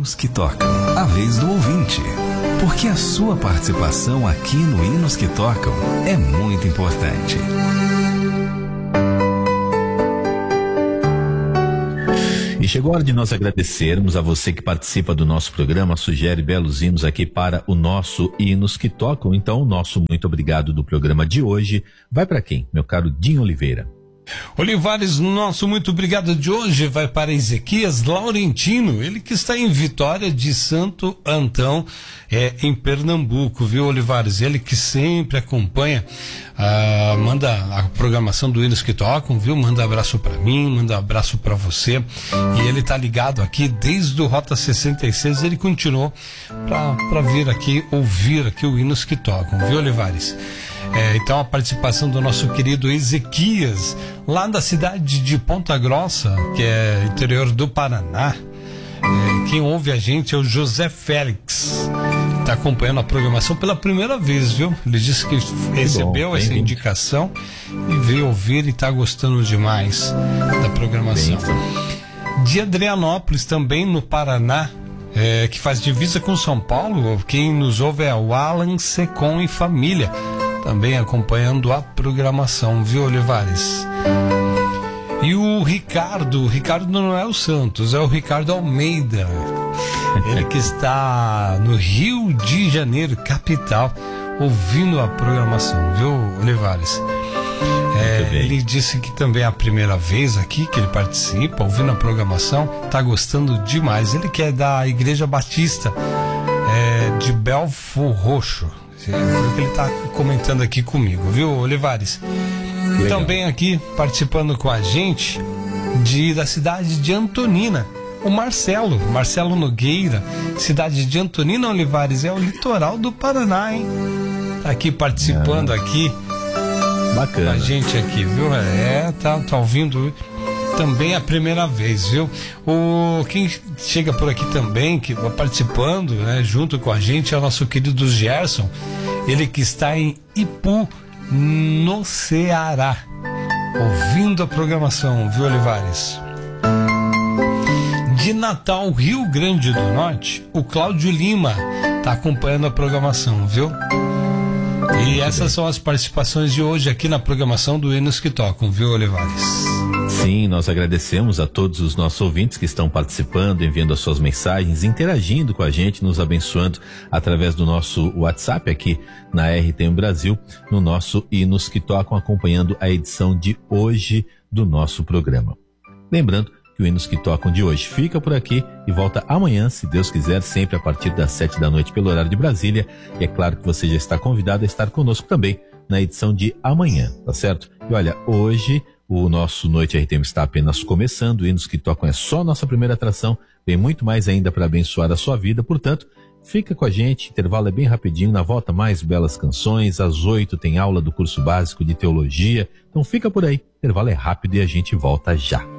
Hinos que Tocam, a vez do ouvinte. Porque a sua participação aqui no Hinos que Tocam é muito importante. E chegou a hora de nós agradecermos a você que participa do nosso programa, sugere belos hinos aqui para o nosso Hinos que Tocam. Então, o nosso muito obrigado do programa de hoje vai para quem? Meu caro Dinho Oliveira. Olivares, nosso muito obrigado de hoje vai para Ezequias Laurentino, ele que está em Vitória de Santo Antão, em Pernambuco, viu, Olivares? Ele que sempre acompanha, manda a programação do Hinos que Tocam, viu? Manda abraço para mim, manda abraço para você, e ele tá ligado aqui desde o Rota 66, ele continuou para vir aqui, ouvir aqui o Hinos que Tocam, viu, Olivares? Então a participação do nosso querido Ezequias, lá da cidade de Ponta Grossa, que é interior do Paraná. Quem ouve a gente é o José Félix, está acompanhando a programação pela primeira vez, viu? Ele disse que recebeu essa indicação e veio ouvir e está gostando demais da programação. De Adrianópolis, também no Paraná, que faz divisa com São Paulo, quem nos ouve é o Alan Secom e família, também acompanhando a programação, viu, Olivares? E o Ricardo não é o Santos, é o Ricardo Almeida, ele que está no Rio de Janeiro, capital, ouvindo a programação, viu, Olivares? Ele disse que também é a primeira vez aqui que ele participa, ouvindo a programação, tá gostando demais. Ele que é da Igreja Batista de Belfor Roxo. Ele está comentando aqui comigo, viu, Olivares? Legal. Também aqui participando com a gente da cidade de Antonina, o Marcelo Nogueira, cidade de Antonina, Olivares, é o litoral do Paraná, hein? Tá aqui participando aqui. Bacana. A gente aqui, viu? Tá ouvindo também a primeira vez, viu? Quem chega por aqui também, que vai participando, né, junto com a gente, é o nosso querido Gerson, ele que está em Ipu, no Ceará, ouvindo a programação, viu, Olivares? De Natal, Rio Grande do Norte, o Cláudio Lima tá acompanhando a programação, viu? E essas são as participações de hoje aqui na programação do Hinos que Tocam, viu, Olivares? Sim, nós agradecemos a todos os nossos ouvintes que estão participando, enviando as suas mensagens, interagindo com a gente, nos abençoando através do nosso WhatsApp aqui na RTM Brasil, no nosso Hinos que Tocam, acompanhando a edição de hoje do nosso programa. Lembrando que o Hinos que Tocam de hoje fica por aqui e volta amanhã, se Deus quiser, sempre a partir das 7 da noite pelo horário de Brasília. E é claro que você já está convidado a estar conosco também na edição de amanhã, tá certo? E olha, hoje o nosso Noite RTM está apenas começando, o Hinos que Tocam é só nossa primeira atração, tem muito mais ainda para abençoar a sua vida, portanto, fica com a gente, intervalo é bem rapidinho, na volta mais belas canções, às 8 tem aula do curso básico de teologia, então fica por aí, intervalo é rápido e a gente volta já.